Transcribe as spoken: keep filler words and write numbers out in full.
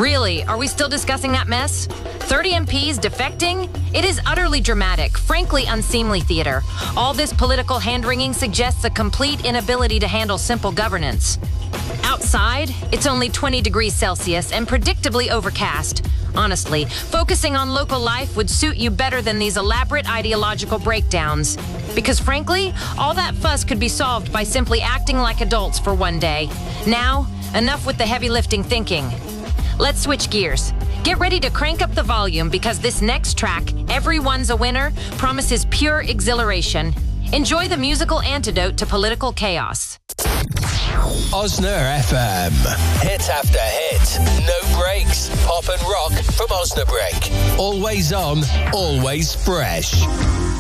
Really? Are we still discussing that mess? thirty M Ps defecting? It is utterly dramatic, frankly unseemly theater. All this political hand-wringing suggests a complete inability to handle simple governance. Outside, it's only twenty degrees Celsius and predictably overcast. Honestly, focusing on local life would suit you better than these elaborate ideological breakdowns. Because frankly, all that fuss could be solved by simply acting like adults for one day. Now, enough with the heavy lifting thinking. Let's switch gears. Get ready to crank up the volume because this next track, Everyone's a Winner, promises pure exhilaration. Enjoy the musical antidote to political chaos. Osna F M. Hit after hit. No breaks. Pop and rock from Osnabrück. Always on, always fresh.